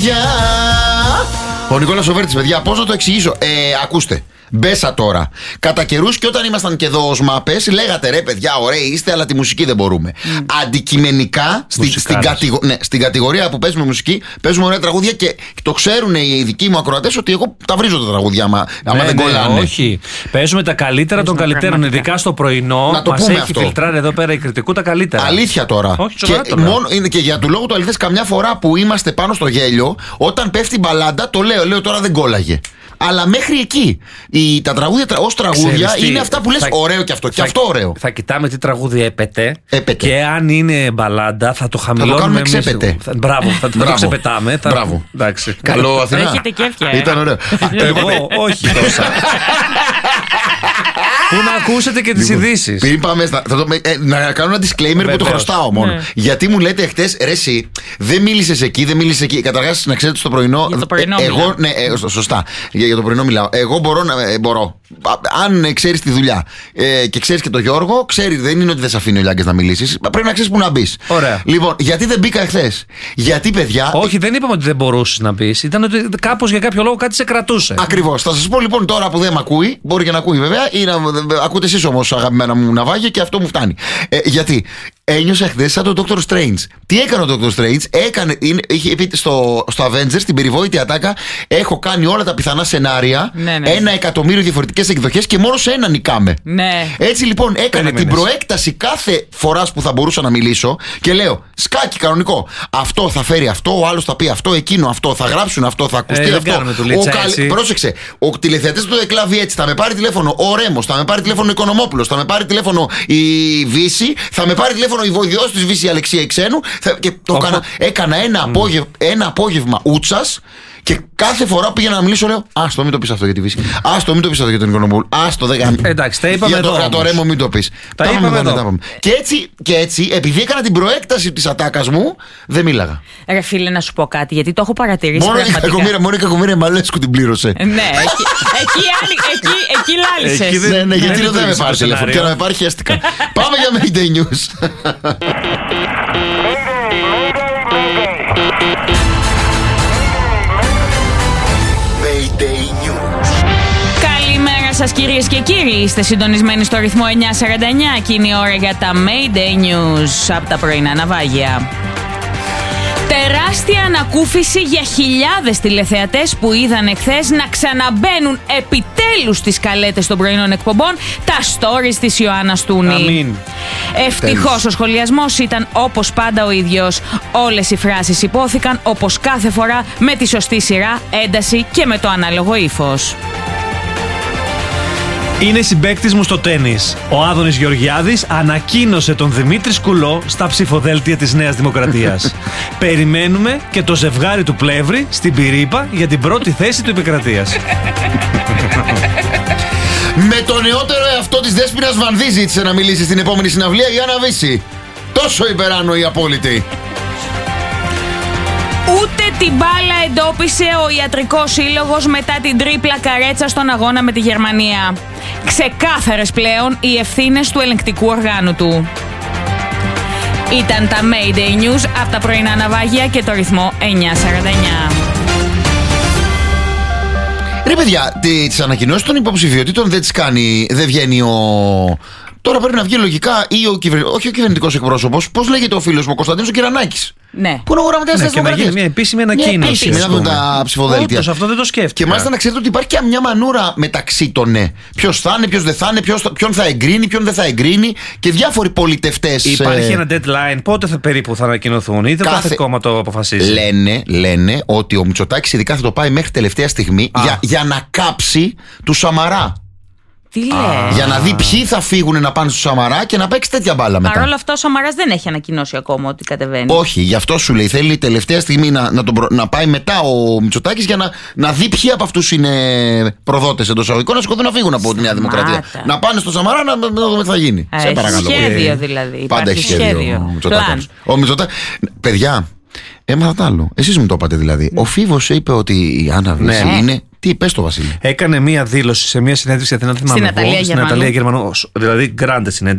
τραγούδια. Ο Νικόλας ο Βέρτης, παιδιά, πώς να το εξηγήσω. Ακούστε. Μπέσα τώρα. Κατά καιρούς και όταν ήμασταν και εδώ ως μάπες, λέγατε ρε παιδιά, ωραίοι είστε, αλλά τη μουσική δεν μπορούμε. Αντικειμενικά, στην κατηγορία που παίζουμε μουσική, παίζουμε ωραία τραγούδια και το ξέρουν οι δικοί μου ακροατές ότι εγώ τα βρίζω τα τραγούδια άμα δεν κολλάνε. Όχι. Παίζουμε τα καλύτερα των καλύτερων, ειδικά στο πρωινό. Μας έχει φιλτράρει εδώ πέρα η κριτικού τα καλύτερα. Αλήθεια τώρα. Όχι, και για του λόγου του αληθές, καμιά φορά που είμαστε πάνω στο γέλιο, όταν πέφτει μπαλάντα, το λέω τώρα δεν κόλλαγε. Αλλά μέχρι εκεί. Τα τραγούδια ως τραγούδια είναι αυτά που λες ωραίο και αυτό. Και αυτό ωραίο. Θα κοιτάμε τι τραγούδι έπεται. Και αν είναι μπαλάντα, θα το χαμηλώνουμε. Θα το κάνουμε ξέπετε. Μπράβο, θα το ξεπετάμε. Μπράβο. Καλό Αθηνά. Έχετε κέφια. Ήταν ωραίο. Εγώ όχι τόσα. Πού να ακούσετε και τις ειδήσεις. Πριν πάμε να κάνω ένα disclaimer που το χρωστάω μόνο. Γιατί μου λέτε χτες, ρε εσύ, δεν μίλησες εκεί, δεν μίλησες εκεί. Καταρχάς, να ξέρετε στο πρωινό. Εγώ, ναι, σωστά. Για το πρωινό μιλάω. Εγώ μπορώ. Αν ξέρεις τη δουλειά και ξέρεις και τον Γιώργο, ξέρεις, δεν είναι ότι δεν σε αφήνει ο Λιάγκες να μιλήσεις. Πρέπει να ξέρεις που να μπεις. Ωραία. Λοιπόν, γιατί δεν μπήκα εχθές? Γιατί, παιδιά. Όχι, δεν είπαμε ότι δεν μπορούσες να μπεις. Ήταν ότι κάπως για κάποιο λόγο κάτι σε κρατούσε. Ακριβώς. Θα σας πω λοιπόν τώρα που δεν με ακούει, μπορεί και να ακούει βέβαια, ή να ακούτε εσείς όμως, αγαπημένα μου ναυάγια, και αυτό μου φτάνει. Γιατί ένιωσα χθες σαν τον Dr. Strange. Τι έκανε ο Dr. Strange? Είχε πει στο Avengers, στην περιβόητη ατάκα, έχω κάνει όλα τα πιθανά σενάρια, 1.000.000 διαφορετικές εκδοχές και μόνο σε ένα νικάμε. Ναι. Έτσι λοιπόν έκανε την προέκταση κάθε φοράς που θα μπορούσα να μιλήσω και λέω, σκάκι κανονικό. Αυτό θα φέρει αυτό, ο άλλος θα πει αυτό, εκείνο αυτό, θα γράψουν αυτό, θα ακουστεί αυτό. Πρόσεξε, ο τηλεθεατής του εκλάβει έτσι. Θα με πάρει τηλέφωνο ο Ρέμος, θα με πάρει τηλέφωνο ο Οικονομόπουλος, θα με πάρει τηλέφωνο η Βύση, θα με πάρει τηλέφωνο η βοηδιός της Βύση Αλεξία Ξένου. Και έκανα ένα απόγευμα ούτσας. Και κάθε φορά πήγαινα να μιλήσω, λέω, άστο, μην το πεις αυτό για τη Βύση. Άστο, μην το πεις αυτό για τον Οικονομόπουλο. Άστο, δεν. Εντάξει, τα είπαμε εδώ. Για το Ρέμο, μην το πεις. Τα είπαμε εδώ. Και έτσι, επειδή έκανα την προέκταση της ατάκας μου, δεν μίλαγα. Ρε φίλε, να σου πω κάτι, γιατί το έχω παρατηρήσει. Μόνο η κακομοίρα Μαλέσκου την πλήρωσε. Ναι, εκεί λάλησες. Ναι, γιατί δεν με πάρει τηλέφωνο. Και να με πάρει χέστηκα. Πάμε για Mayday News. Καλημέρα σας κυρίες και κύριοι, είστε συντονισμένοι στο ρυθμό 949 και είναι η ώρα για τα Mayday News από τα πρωινά ναυάγια. Τεράστια ανακούφιση για χιλιάδες τηλεθεατές που είδαν εχθές να ξαναμπαίνουν επιτέλους στις καλέτες των πρωινών εκπομπών τα stories της Ιωάννας Τούνη. Αμήν. Ευτυχώς ο σχολιασμός ήταν όπως πάντα ο ίδιος. Όλες οι φράσεις υπόθηκαν όπως κάθε φορά με τη σωστή σειρά, ένταση και με το ανάλογο ύφος. Είναι συμπαίκτης μου στο τένις. Ο Άδωνης Γεωργιάδης ανακοίνωσε τον Δημήτρη Σκουλό στα ψηφοδέλτια της Νέας Δημοκρατίας. Περιμένουμε και το ζευγάρι του Πλεύρη στην Πυρήπα για την πρώτη θέση του επικρατείας. Με το νεότερο εαυτό της Δέσποινας Βανδύ ζήτησε να μιλήσει στην επόμενη συναυλία η Άννα Βύση. Τόσο υπεράνωη απόλυτη. Ούτε την μπάλα εντόπισε ο Ιατρικός Σύλλογος μετά την τρίπλα καρέτσα στον αγώνα με τη Γερμανία. Ξεκάθαρες πλέον οι ευθύνες του ελεγκτικού οργάνου του. Ήταν τα Mayday News από τα πρωινά ναυάγια και το ρυθμό 949. Ρε παιδιά, τις ανακοινώσεις των υποψηφιότητων δεν τις κάνει, δεν βγαίνει ο... Τώρα πρέπει να βγει λογικά ή όχι ο κυβερνητικός εκπρόσωπος, πώς λέγεται ο φίλος μου, ο Κωνσταντίνος ο Κυρανάκης. Ναι. Πού είναι ο γραμματέας της Δημοκρατίας. Και να γίνει μια επίσημη ανακοίνωση. Να δουν τα ψηφοδέλτια. Όντως, αυτό δεν το σκέφτηκα. Και μάλιστα να ξέρετε ότι υπάρχει και μια μανούρα μεταξύ των ναι. Ποιος θα είναι, ποιος δεν θα είναι, ποιον θα εγκρίνει, ποιον δεν θα εγκρίνει και διάφοροι πολιτευτές. Υπάρχει ένα deadline, πότε περίπου θα ανακοινωθούν, ή κάθε κόμμα το αποφασίζει. Λένε ότι ο Μητσοτάκης ειδικά θα το πάει μέχρι τελευταία στιγμή για να κάψει του Σαμαρά. Τι λέει. Για να δει ποιοι θα φύγουν να πάνε στο Σαμαρά και να παίξει τέτοια μπάλα μετά. Παρ' όλα αυτά ο Σαμαράς δεν έχει ανακοινώσει ακόμα ότι κατεβαίνει. Όχι, γι' αυτό σου λέει. Θέλει τελευταία στιγμή να πάει μετά ο Μητσοτάκης για να δει ποιοι από αυτούς είναι προδότες εντός εισαγωγικών να σηκωθούν να φύγουν από τη Νέα Δημοκρατία. Να πάνε στο Σαμαρά να δούμε τι θα γίνει. Σε παρακαλώ. Σχέδιο δηλαδή. Πάντα έχει σχέδιο. Ο Μητσοτάκης. Παιδιά, έμαθα τ' άλλο. Εσείς μου το είπατε δηλαδή. Ο Φίβος είπε ότι η Άννα Βύση είναι. Τι, πες το Βασίλη. Έκανε μία δήλωση σε μία συνέντευξη, δεν θυμάμαι, στην Ναταλία Γερμανού. Δηλαδή, γκράντε συνέντευξη.